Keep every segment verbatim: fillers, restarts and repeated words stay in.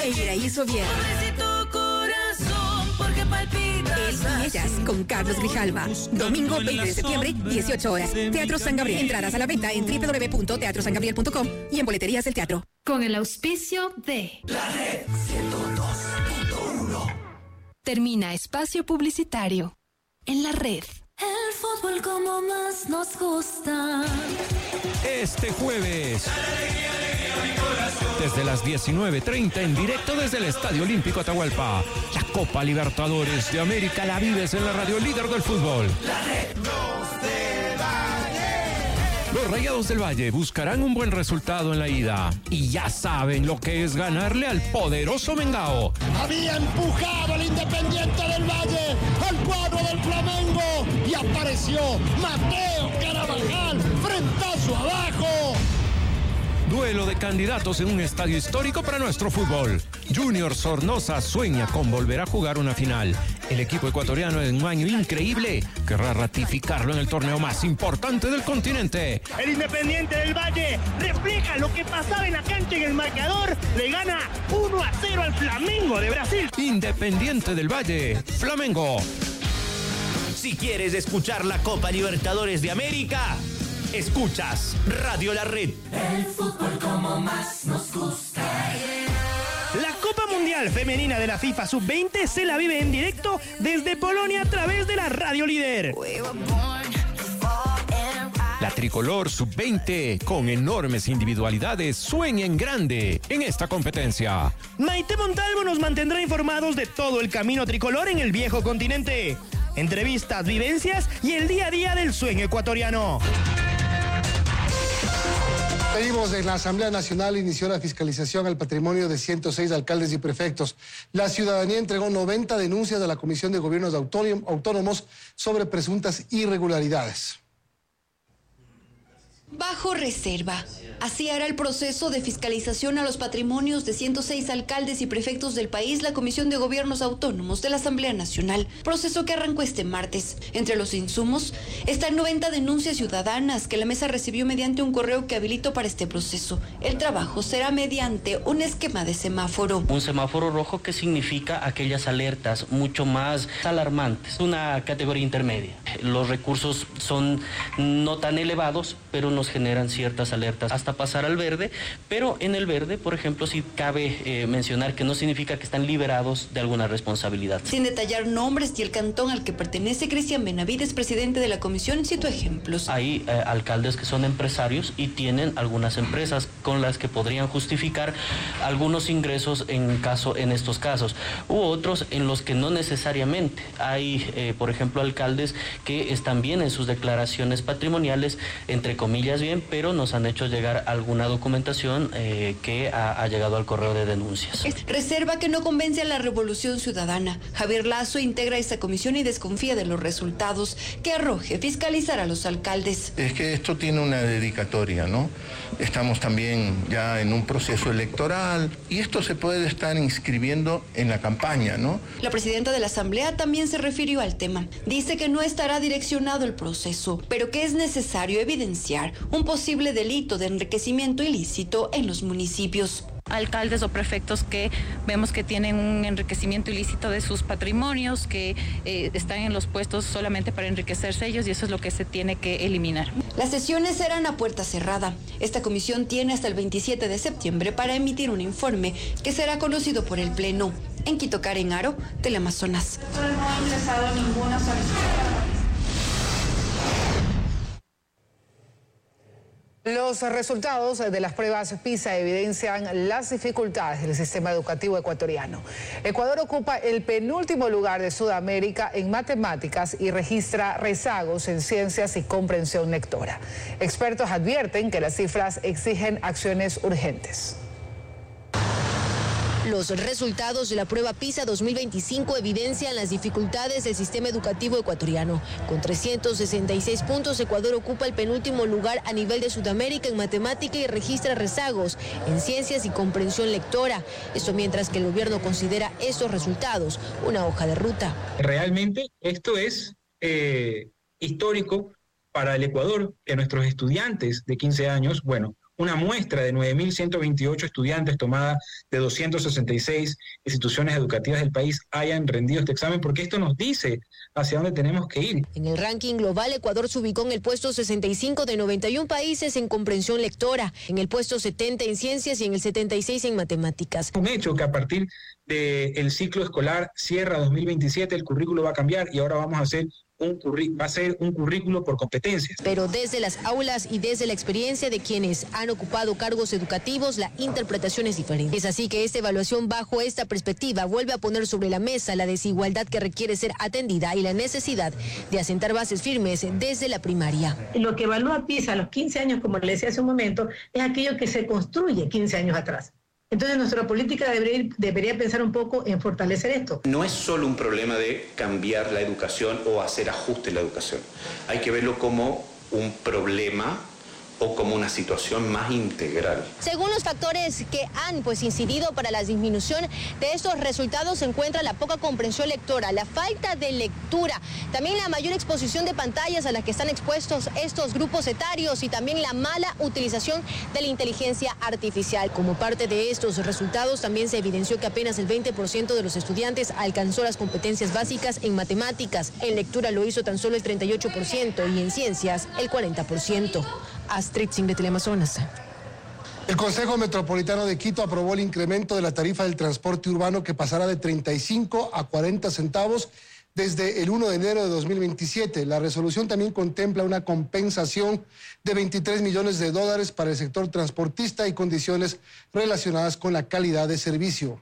e Iraí Sobier. Él y ellas con Carlos Grijalva. Domingo veinte de septiembre, dieciocho horas. Teatro San Gabriel. Entradas a la venta en doble u doble u doble u punto teatro san gabriel punto com y en boleterías del teatro. Con el auspicio de La Red ciento dos punto uno. Termina espacio publicitario en La Red. El fútbol como más nos gusta. Este jueves, desde las diecinueve treinta en directo desde el Estadio Olímpico Atahualpa, la Copa Libertadores de América la vives en la radio líder del fútbol. La Red. Los Rayados del Valle buscarán un buen resultado en la ida y ya saben lo que es ganarle al poderoso Mengao. Había empujado al Independiente del Valle al cuadro del Flamengo y apareció Mateo Carabajal, frentazo abajo. Duelo de candidatos en un estadio histórico para nuestro fútbol. Junior Sornosa sueña con volver a jugar una final. El equipo ecuatoriano en un año increíble querrá ratificarlo en el torneo más importante del continente. El Independiente del Valle refleja lo que pasaba en la cancha en el marcador. Le gana uno a cero al Flamengo de Brasil. Independiente del Valle, Flamengo. Si quieres escuchar la Copa Libertadores de América, escuchas Radio La Red. El fútbol como más nos gusta. La Copa Mundial Femenina de la FIFA sub veinte se la vive en directo desde Polonia a través de la Radio Líder. La tricolor sub veinte, con enormes individualidades, sueña en grande en esta competencia. Maite Montalvo nos mantendrá informados de todo el camino tricolor en el viejo continente. Entrevistas, vivencias y el día a día del sueño ecuatoriano. Seguimos en la Asamblea Nacional, inició la fiscalización al patrimonio de ciento seis alcaldes y prefectos. La ciudadanía entregó noventa denuncias a la Comisión de Gobiernos Autónomos sobre presuntas irregularidades. Bajo reserva. Así hará el proceso de fiscalización a los patrimonios de ciento seis alcaldes y prefectos del país la Comisión de Gobiernos Autónomos de la Asamblea Nacional, proceso que arrancó este martes. Entre los insumos están noventa denuncias ciudadanas que la mesa recibió mediante un correo que habilitó para este proceso. El trabajo será mediante un esquema de semáforo. Un semáforo rojo que significa aquellas alertas mucho más alarmantes, una categoría intermedia. Los recursos son no tan elevados, pero nos generan ciertas alertas hasta pasar al verde, pero en el verde, por ejemplo, sí cabe eh, mencionar que no significa que están liberados de alguna responsabilidad. Sin detallar nombres y el cantón al que pertenece, Cristian Benavides, presidente de la comisión, citó ejemplos. Hay eh, alcaldes que son empresarios y tienen algunas empresas con las que podrían justificar algunos ingresos en caso en estos casos, u otros en los que no necesariamente. Hay, eh, por ejemplo, alcaldes que están bien en sus declaraciones patrimoniales, entre comillas bien, pero nos han hecho llegar alguna documentación eh, que ha, ha llegado al correo de denuncias. Reserva que no convence a la Revolución Ciudadana. Javier Lazo integra esta comisión y desconfía de los resultados que arroje fiscalizar a los alcaldes. Es que esto tiene una dedicatoria, ¿no? Estamos también ya en un proceso electoral y esto se puede estar inscribiendo en la campaña, ¿no? La presidenta de la Asamblea también se refirió al tema. Dice que no estará direccionado el proceso, pero que es necesario evidenciar un posible delito de enriquecimiento ilícito en los municipios. Alcaldes o prefectos que vemos que tienen un enriquecimiento ilícito de sus patrimonios, que eh, están en los puestos solamente para enriquecerse ellos, y eso es lo que se tiene que eliminar. Las sesiones serán a puerta cerrada. Esta comisión tiene hasta el veintisiete de septiembre para emitir un informe que será conocido por el Pleno. En Quito, Karen Aro, Teleamazonas. No ha ingresado ninguna solicitud. Los resultados de las pruebas PISA evidencian las dificultades del sistema educativo ecuatoriano. Ecuador ocupa el penúltimo lugar de Sudamérica en matemáticas y registra rezagos en ciencias y comprensión lectora. Expertos advierten que las cifras exigen acciones urgentes. Los resultados de la prueba PISA dos mil veinticinco evidencian las dificultades del sistema educativo ecuatoriano. Con trescientos sesenta y seis puntos, Ecuador ocupa el penúltimo lugar a nivel de Sudamérica en matemática y registra rezagos en ciencias y comprensión lectora. Esto mientras que el gobierno considera estos resultados una hoja de ruta. Realmente esto es eh, histórico para el Ecuador, que nuestros estudiantes de quince años, bueno, una muestra de nueve mil ciento veintiocho estudiantes tomada de doscientas sesenta y seis instituciones educativas del país hayan rendido este examen, porque esto nos dice hacia dónde tenemos que ir. En el ranking global, Ecuador se ubicó en el puesto sesenta y cinco de noventa y uno países en comprensión lectora, en el puesto setenta en ciencias y en el setenta y seis en matemáticas. Un hecho que a partir del ciclo escolar cierra dos mil veintisiete, el currículo va a cambiar y ahora vamos a hacer un currículo, va a ser un currículo por competencias. Pero desde las aulas y desde la experiencia de quienes han ocupado cargos educativos, la interpretación es diferente. Es así que esta evaluación bajo esta perspectiva vuelve a poner sobre la mesa la desigualdad que requiere ser atendida y la necesidad de asentar bases firmes desde la primaria. Lo que evalúa PISA a los quince años, como le decía hace un momento, es aquello que se construye quince años atrás. Entonces nuestra política debería, debería pensar un poco en fortalecer esto. No es solo un problema de cambiar la educación o hacer ajustes en la educación. Hay que verlo como un problema o como una situación más integral. Según los factores que han pues incidido para la disminución de estos resultados se encuentra la poca comprensión lectora, la falta de lectura, también la mayor exposición de pantallas a las que están expuestos estos grupos etarios y también la mala utilización de la inteligencia artificial. Como parte de estos resultados también se evidenció que apenas el veinte por ciento de los estudiantes alcanzó las competencias básicas en matemáticas, en lectura lo hizo tan solo el treinta y ocho por ciento y en ciencias el cuarenta por ciento. Astrid Singh de Teleamazonas. El Consejo Metropolitano de Quito aprobó el incremento de la tarifa del transporte urbano que pasará de treinta y cinco a cuarenta centavos desde el primero de enero de dos mil veintisiete. La resolución también contempla una compensación de veintitrés millones de dólares para el sector transportista y condiciones relacionadas con la calidad de servicio.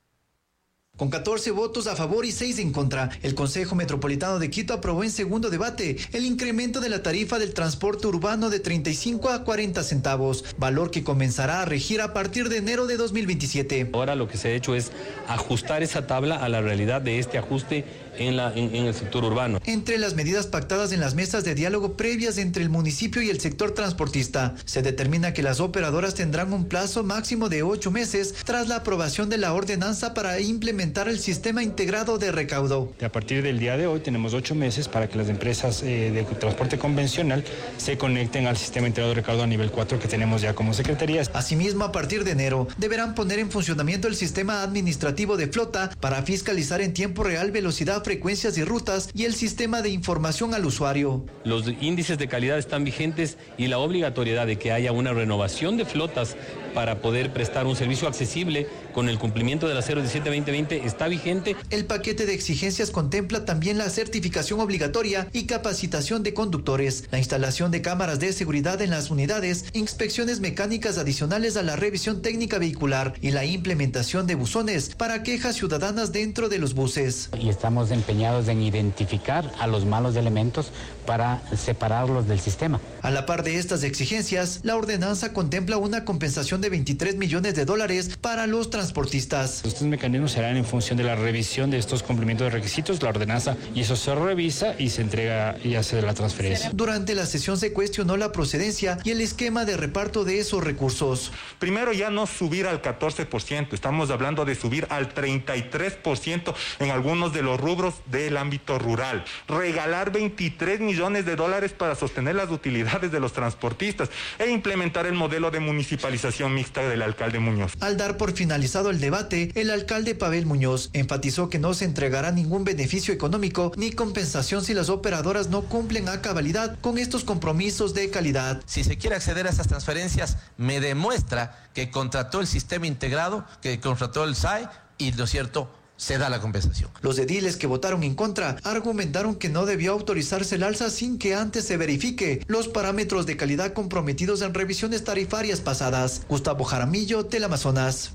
Con catorce votos a favor y seis en contra, el Consejo Metropolitano de Quito aprobó en segundo debate el incremento de la tarifa del transporte urbano de treinta y cinco a cuarenta centavos, valor que comenzará a regir a partir de enero de dos mil veintisiete. Ahora lo que se ha hecho es ajustar esa tabla a la realidad de este ajuste en, la, en, en el sector urbano. Entre las medidas pactadas en las mesas de diálogo previas entre el municipio y el sector transportista, se determina que las operadoras tendrán un plazo máximo de ocho meses tras la aprobación de la ordenanza para implementar el sistema integrado de recaudo. A partir del día de hoy tenemos ocho meses para que las empresas eh, de transporte convencional se conecten al sistema integrado de recaudo a nivel cuatro que tenemos ya como secretarías. Asimismo, a partir de enero deberán poner en funcionamiento el sistema administrativo de flota para fiscalizar en tiempo real velocidad, frecuencias y rutas y el sistema de información al usuario. Los índices de calidad están vigentes y la obligatoriedad de que haya una renovación de flotas para poder prestar un servicio accesible con el cumplimiento de la cero diecisiete veinte veinte está vigente. El paquete de exigencias contempla también la certificación obligatoria y capacitación de conductores, la instalación de cámaras de seguridad en las unidades, inspecciones mecánicas adicionales a la revisión técnica vehicular y la implementación de buzones para quejas ciudadanas dentro de los buses. Y estamos empeñados en identificar a los malos elementos para separarlos del sistema. A la par de estas exigencias, la ordenanza contempla una compensación de veintitrés millones de dólares para los transportistas. Estos mecanismos serán en función de la revisión de estos cumplimientos de requisitos, la ordenanza, y eso se revisa y se entrega y hace la transferencia. Durante la sesión se cuestionó la procedencia y el esquema de reparto de esos recursos. Primero, ya no subir al catorce por ciento, estamos hablando de subir al treinta y tres por ciento en algunos de los rubros del ámbito rural. Regalar veintitrés millones de dólares para sostener las utilidades de los transportistas e implementar el modelo de municipalización mixta del alcalde Muñoz. Al dar por finalizado el debate, el alcalde Pavel Muñoz enfatizó que no se entregará ningún beneficio económico ni compensación si las operadoras no cumplen a cabalidad con estos compromisos de calidad. Si se quiere acceder a esas transferencias, me demuestra que contrató el sistema integrado, que contrató el S A E y, lo cierto, se da la compensación. Los ediles que votaron en contra argumentaron que no debió autorizarse el alza sin que antes se verifique los parámetros de calidad comprometidos en revisiones tarifarias pasadas. Gustavo Jaramillo, Teleamazonas.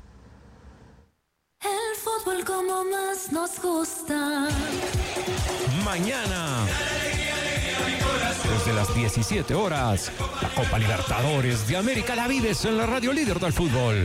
El fútbol como más nos gusta. Mañana, desde las diecisiete horas, la Copa Libertadores de América la vives en la radio líder del fútbol.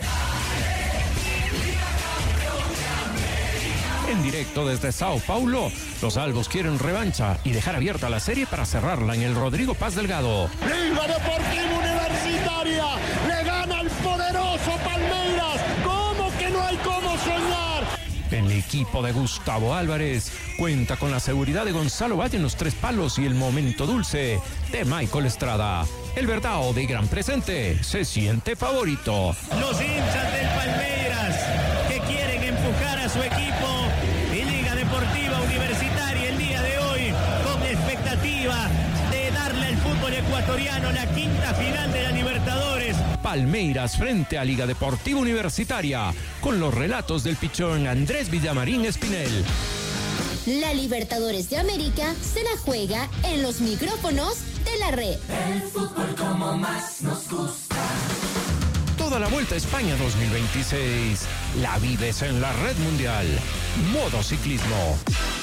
En directo desde Sao Paulo, los albos quieren revancha y dejar abierta la serie para cerrarla en el Rodrigo Paz Delgado. Liga Deportiva Universitaria le gana al poderoso Palmeiras. ¿Cómo que no hay cómo soñar? El equipo de Gustavo Álvarez cuenta con la seguridad de Gonzalo Valle en los tres palos y el momento dulce de Michael Estrada. el Verdao de gran presente se siente favorito. Los hinchas del Palmeiras que quieren empujar a su equipo y Liga Deportiva Universitaria el día de hoy con expectativa de darle al fútbol ecuatoriano la quinta final de la Libertadores. Palmeiras frente a Liga Deportiva Universitaria con los relatos del pichón Andrés Villamarín Espinel. La Libertadores de América se la juega en los micrófonos de la red. El fútbol como más nos gusta. Toda la Vuelta a España dos mil veintiséis la vives en la red mundial. Modo ciclismo.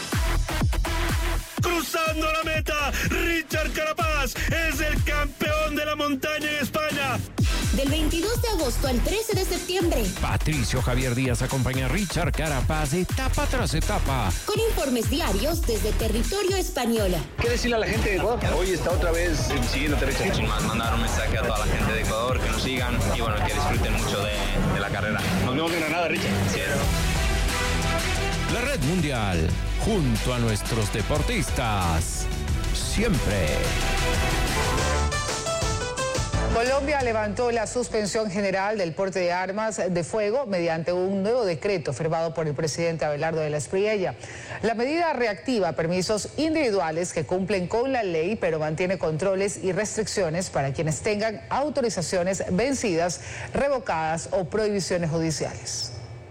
Cruzando la meta, Richard Carapaz es el campeón de la montaña en España. Del veintidós de agosto al trece de septiembre. Patricio Javier Díaz acompaña a Richard Carapaz etapa tras etapa. Con informes diarios desde territorio español. ¿Qué decirle a la gente de Ecuador? Hoy está otra vez siguiendo Richard. Sin más, mandar un mensaje a toda la gente de Ecuador que nos sigan y bueno, que disfruten mucho de, de la carrera. Nos vemos en Granada, Richard. Sí. La red mundial, junto a nuestros deportistas. Siempre. Colombia levantó la suspensión general del porte de armas de fuego mediante un nuevo decreto firmado por el presidente Abelardo de la Espriella. La medida reactiva permisos individuales que cumplen con la ley, pero mantiene controles y restricciones para quienes tengan autorizaciones vencidas, revocadas o prohibiciones judiciales.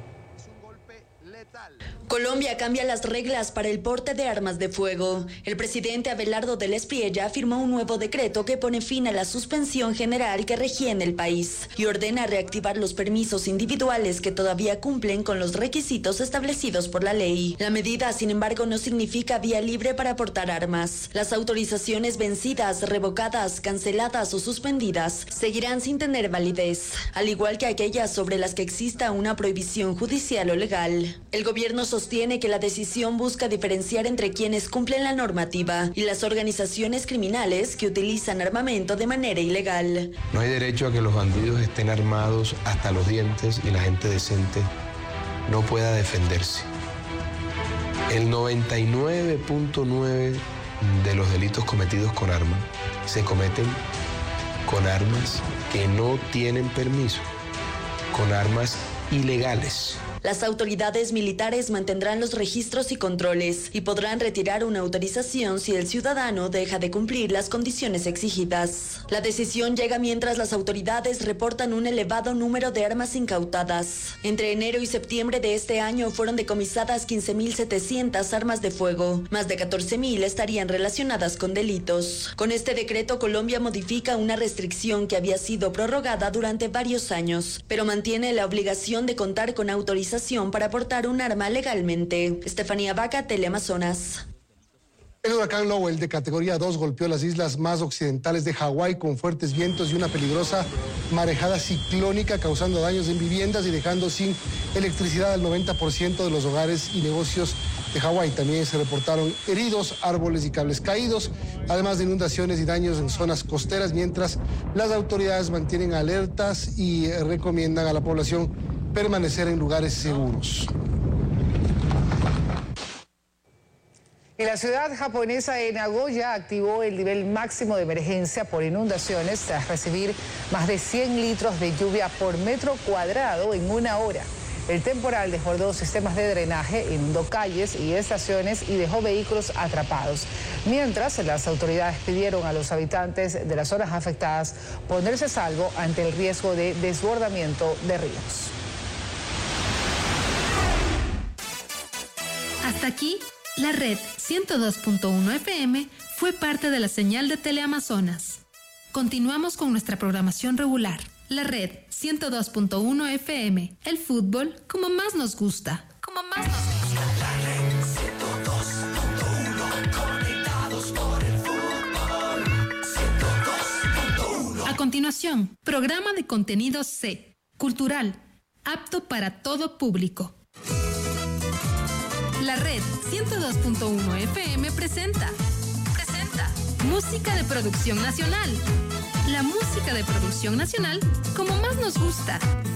Colombia cambia las reglas para el porte de armas de fuego. El presidente Abelardo de la Espriella firmó un nuevo decreto que pone fin a la suspensión general que regía en el país y ordena reactivar los permisos individuales que todavía cumplen con los requisitos establecidos por la ley. La medida, sin embargo, no significa vía libre para portar armas. Las autorizaciones vencidas, revocadas, canceladas o suspendidas seguirán sin tener validez, al igual que aquellas sobre las que exista una prohibición judicial o legal. El gobierno sostiene que la decisión busca diferenciar entre quienes cumplen la normativa y las organizaciones criminales que utilizan armamento de manera ilegal. No hay derecho a que los bandidos estén armados hasta los dientes y la gente decente no pueda defenderse. El noventa y nueve punto nueve de los delitos cometidos con arma se cometen con armas que no tienen permiso, con armas ilegales. Las autoridades militares mantendrán los registros y controles y podrán retirar una autorización si el ciudadano deja de cumplir las condiciones exigidas. La decisión llega mientras las autoridades reportan un elevado número de armas incautadas. Entre enero y septiembre de este año fueron decomisadas quince mil setecientas armas de fuego. Más de catorce mil estarían relacionadas con delitos. Con este decreto, Colombia modifica una restricción que había sido prorrogada durante varios años, pero mantiene la obligación de contar con autorización para portar un arma legalmente. Estefanía Vaca, Teleamazonas. El huracán Lowell de categoría dos golpeó las islas más occidentales de Hawái con fuertes vientos y una peligrosa marejada ciclónica, causando daños en viviendas y dejando sin electricidad al noventa por ciento de los hogares y negocios de Hawái. También se reportaron heridos, árboles y cables caídos, además de inundaciones y daños en zonas costeras, mientras las autoridades mantienen alertas y recomiendan a la población permanecer en lugares seguros. Y la ciudad japonesa de Nagoya activó el nivel máximo de emergencia por inundaciones tras recibir más de cien litros de lluvia por metro cuadrado en una hora. El temporal desbordó sistemas de drenaje, inundó calles y estaciones y dejó vehículos atrapados. Mientras, las autoridades pidieron a los habitantes de las zonas afectadas ponerse a salvo ante el riesgo de desbordamiento de ríos. Hasta aquí, la red ciento dos punto uno F M fue parte de la señal de Teleamazonas. Continuamos con nuestra programación regular. La red ciento dos punto uno F M, el fútbol como más nos gusta. Como más nos gusta. La red ciento dos punto uno, conectados por el fútbol. ciento dos punto uno. A continuación, programa de contenido C, cultural, apto para todo público. La red ciento dos punto uno F M presenta, presenta música de producción nacional. La música de producción nacional como más nos gusta.